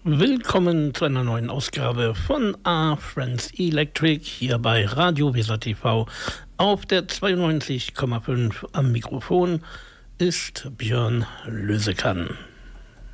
Willkommen zu einer neuen Ausgabe von A-Friends Electric hier bei Radio Weser TV auf der 92,5. Am Mikrofon ist Björn Lösekan.